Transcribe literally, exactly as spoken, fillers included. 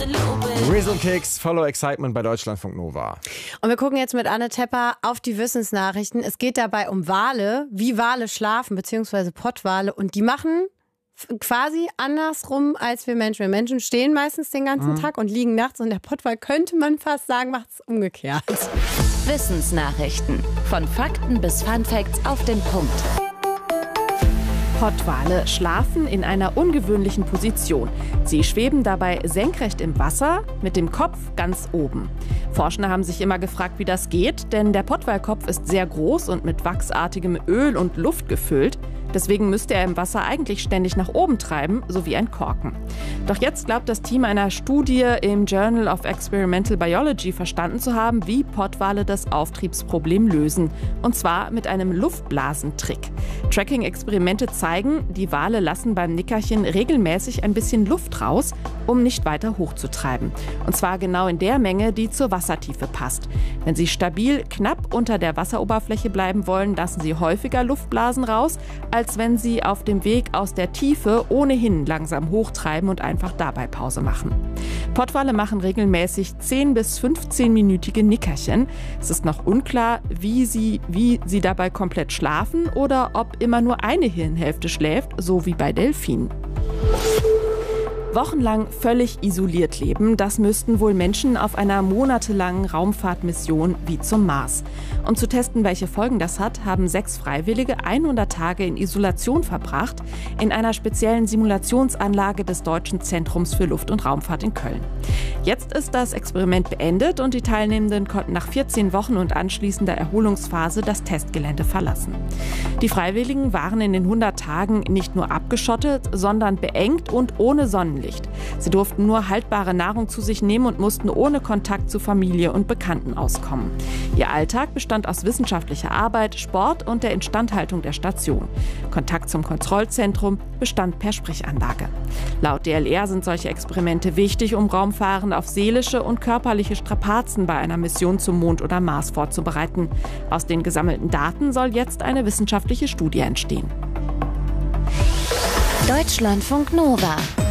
Rizzle Kicks, Follow Excitement bei Deutschlandfunk Nova. Und wir gucken jetzt mit Anne Tepper auf die Wissensnachrichten. Es geht dabei um Wale, wie Wale schlafen, beziehungsweise Pottwale. Und die machen quasi andersrum als wir Menschen. Wir Menschen stehen meistens den ganzen mhm. Tag und liegen nachts. Und der Pottwal, könnte man fast sagen, macht es umgekehrt. Wissensnachrichten. Von Fakten bis Funfacts auf den Punkt. Pottwale schlafen in einer ungewöhnlichen Position. Sie schweben dabei senkrecht im Wasser, mit dem Kopf ganz oben. Forschende haben sich immer gefragt, wie das geht, denn der Pottwalkopf ist sehr groß und mit wachsartigem Öl und Luft gefüllt. Deswegen müsste er im Wasser eigentlich ständig nach oben treiben, so wie ein Korken. Doch jetzt glaubt das Team einer Studie im Journal of Experimental Biology verstanden zu haben, wie Pottwale das Auftriebsproblem lösen. Und zwar mit einem Luftblasentrick. Tracking-Experimente zeigen, die Wale lassen beim Nickerchen regelmäßig ein bisschen Luft raus, um nicht weiter hochzutreiben. Und zwar genau in der Menge, die zur Wassertiefe passt. Wenn sie stabil knapp unter der Wasseroberfläche bleiben wollen, lassen sie häufiger Luftblasen raus, als wenn sie auf dem Weg aus der Tiefe ohnehin langsam hochtreiben und einfach dabei Pause machen. Pottwale machen regelmäßig zehn bis fünfzehn-minütige Nickerchen. Es ist noch unklar, wie sie, wie sie dabei komplett schlafen oder ob immer nur eine Hirnhälfte schläft, so wie bei Delfinen. Wochenlang völlig isoliert leben, das müssten wohl Menschen auf einer monatelangen Raumfahrtmission wie zum Mars. Um zu testen, welche Folgen das hat, haben sechs Freiwillige hundert Tage in Isolation verbracht, in einer speziellen Simulationsanlage des Deutschen Zentrums für Luft- und Raumfahrt in Köln. Jetzt ist das Experiment beendet und die Teilnehmenden konnten nach vierzehn Wochen und anschließender Erholungsphase das Testgelände verlassen. Die Freiwilligen waren in den hundert Tagen nicht nur abgeschottet, sondern beengt und ohne Sonnenlicht. Sie durften nur haltbare Nahrung zu sich nehmen und mussten ohne Kontakt zu Familie und Bekannten auskommen. Ihr Alltag bestand aus wissenschaftlicher Arbeit, Sport und der Instandhaltung der Station. Kontakt zum Kontrollzentrum bestand per Sprechanlage. Laut D L R sind solche Experimente wichtig, um Raumfahrende auf seelische und körperliche Strapazen bei einer Mission zum Mond oder Mars vorzubereiten. Aus den gesammelten Daten soll jetzt eine wissenschaftliche Studie entstehen. Deutschlandfunk Nova.